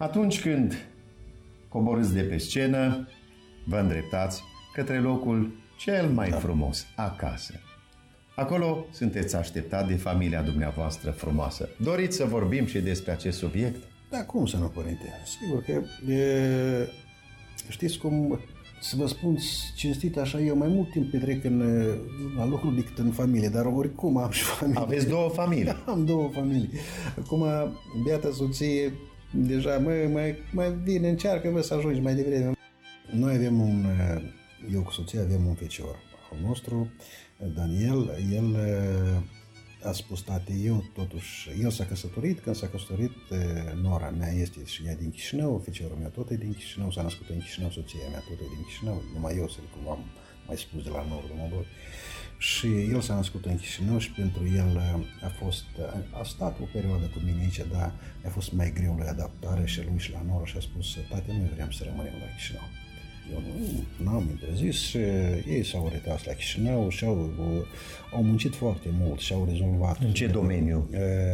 Atunci când coborâți de pe scenă, vă îndreptați către locul cel mai frumos, acasă. Acolo sunteți așteptat de familia dumneavoastră frumoasă. Doriți să vorbim și despre acest subiect? Da, cum să nu, părinte? Sigur că, știți cum, să vă spun cinstit așa, eu mai mult timp petrec la lucru decât în familie, dar oricum am și familie. Aveți două familii? Am două familii. Acum, beata soție, deja mai vine, încearcă să ajungi mai devreme. Noi avem eu cu soția avem un fecior al nostru, Daniel. El a spus, tate, el s-a căsătorit. Când s-a căsătorit, nora mea este și ea din Chișinău, feciorul meu tot e din Chișinău, s-a născut în Chișinău, soția mea tot e din Chișinău, numai eu, cum am mai spus, de la nordul Moldovei. Și el s-a născut în Chișinău și pentru el a stat o perioadă cu mine aici, dar a fost mai greu la adaptare și lui și la noră și a spus, tate, noi vrem să rămânem la Chișinău. Eu n-am interzis și ei s-au retras la Chișinău și au muncit foarte mult și au rezolvat. În ce domeniu?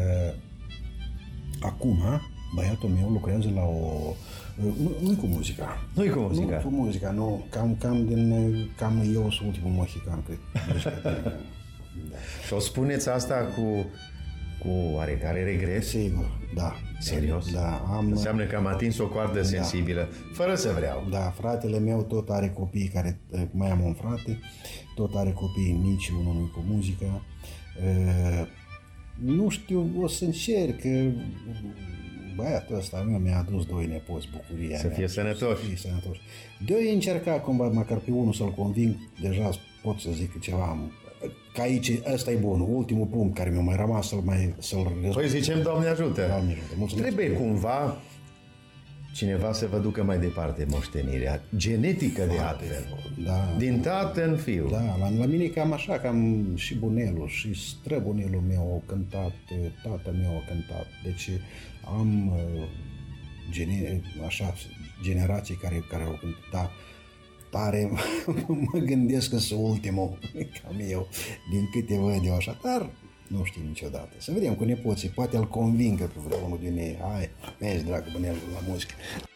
Acum, băiatul meu lucrează la o... Nu-i cu muzica. Nu-i cu muzica? Nu cu muzica, nu. Cam eu sunt ultimul mohican, cred. Da. Și o spuneți asta cu oarecare regret? Sigur, da. Serios? Da. Înseamnă că am atins o coardă sensibilă, fără să vreau. Da, fratele meu tot are copii mai am un frate, tot are copii mici, unul nu cu muzica. Nu știu, o să încerc, băiatul ăsta meu mi-a adus doi nepoți, bucuria Să fie sănătoși. Să fie sănătoși. De-o încerca cumva, măcar pe unul să-l conving, deja pot să zic ceva. Că aici, ăsta e bun, ultimul punct care mi-a mai rămas să-l rezolv. Păi zicem, Doamne ajută. Doamne ajută. Mulțumesc. Trebuie cumva cineva să vă ducă mai departe moștenirea, genetică de altfel. Da. Din tată în fiu. Da, la mine cam așa, cam și bunelul și străbunelul meu au cântat, tatăl meu a cântat. Deci am generații care au cântat. Da, tare mă gândesc că sunt ultimul, cam eu, din câte văd eu așa, dar nu știu niciodată. Să vedem cu nepoții, poate îl convingă pe vreunul din ei. Hai, mergi, dragă, bunelul, la muzică.